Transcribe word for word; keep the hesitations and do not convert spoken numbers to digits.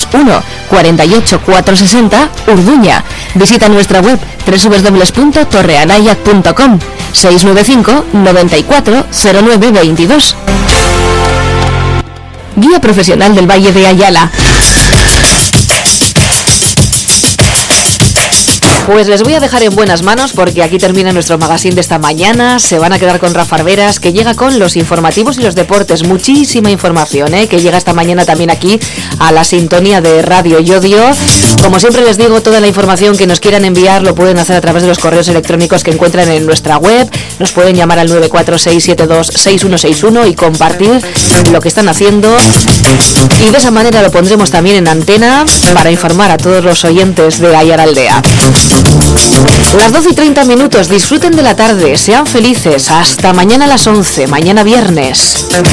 uno, cuarenta y ocho, cuatrocientos sesenta, Urduña. Visita nuestra web doble u doble u doble u punto torreanayac punto com, seis nueve cinco, noventa y cuatro, cero nueve veintidós. Guía profesional del Valle de Ayala. Pues les voy a dejar en buenas manos porque aquí termina nuestro magazine de esta mañana. Se van a quedar con Rafa Arberas, que llega con los informativos y los deportes. Muchísima información, ¿eh? Que llega esta mañana también aquí a la sintonía de Radio Yodio. Como siempre les digo, toda la información que nos quieran enviar lo pueden hacer a través de los correos electrónicos que encuentran en nuestra web. Nos pueden llamar al nueve cuatro seis siete dos seis uno seis uno y compartir lo que están haciendo. Y de esa manera lo pondremos también en antena para informar a todos los oyentes de Aiaraldea. Las doce y treinta minutos, disfruten de la tarde, sean felices, hasta mañana a las once, mañana viernes.